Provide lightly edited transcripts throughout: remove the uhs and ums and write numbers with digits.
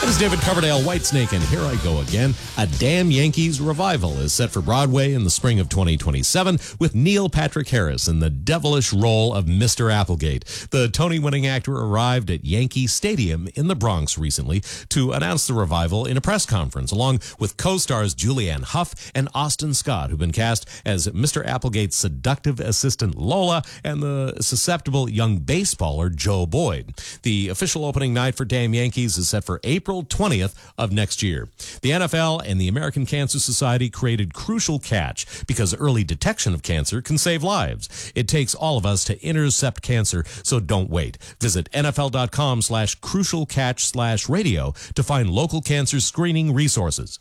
is David Coverdale, Whitesnake, and here I go again. A Damn Yankees revival is set for Broadway in the spring of 2027 with Neil Patrick Harris in the devilish role of Mr. Applegate. The Tony-winning actor arrived at Yankee Stadium in the Bronx recently to announce the revival in a press conference, along with co-stars Julianne Hough and Austin Scott, who've been cast as Mr. Applegate's seductive assistant Lola and the susceptible young baseballer Joe Boyd. The official opening night for Damn Yankees is set for April 20th of next year. The NFL and the American Cancer Society created Crucial Catch because early detection of cancer can save lives. It takes all of us to intercept cancer, so don't wait. Visit NFL.com/crucialcatch/radio to find local cancer screening resources.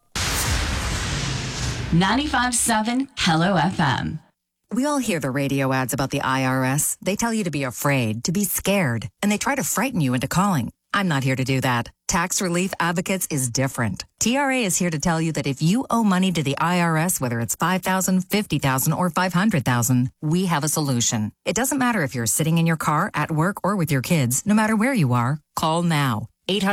95.7 Hello FM. We all hear the radio ads about the IRS. They tell you to be afraid, to be scared, and they try to frighten you into calling. I'm not here to do that. Tax Relief Advocates is different. TRA is here to tell you that if you owe money to the IRS, whether it's $5,000, $50,000, or $500,000, we have a solution. It doesn't matter if you're sitting in your car, at work, or with your kids. No matter where you are, call now.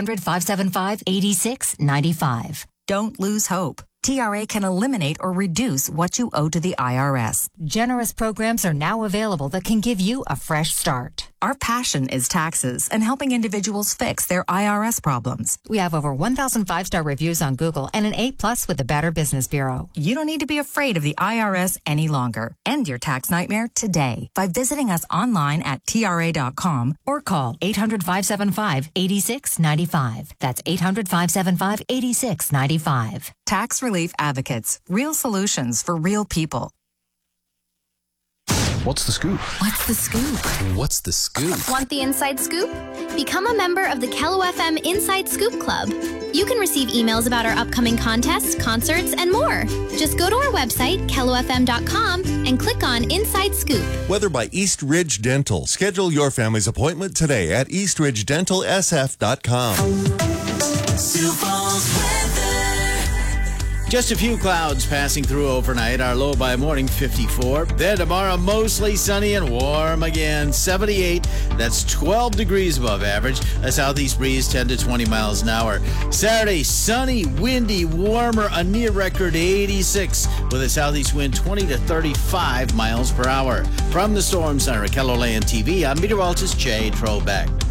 800-575-8695. Don't lose hope. TRA can eliminate or reduce what you owe to the IRS. Generous programs are now available that can give you a fresh start. Our passion is taxes and helping individuals fix their IRS problems. We have over 1,000 5-star reviews on Google and an A+ with the Better Business Bureau. You don't need to be afraid of the IRS any longer. End your tax nightmare today by visiting us online at TRA.com or call 800-575-8695. That's 800-575-8695. Tax Relief Advocates. Real solutions for real people. What's the scoop? What's the scoop? What's the scoop? Want the inside scoop? Become a member of the Kello FM Inside Scoop Club. You can receive emails about our upcoming contests, concerts, and more. Just go to our website, kellofm.com, and click on Inside Scoop. Weather by East Ridge Dental. Schedule your family's appointment today at eastridgedentalsf.com. Sioux Falls weather. Just a few clouds passing through overnight. Our low by morning 54. Then tomorrow mostly sunny and warm again. 78. That's 12 degrees above average. A southeast breeze 10 to 20 miles an hour. Saturday sunny, windy, warmer, a near record 86 with a southeast wind 20 to 35 miles per hour. From the Storm Center at KELOLAND TV, I'm meteorologist Jay Trobeck.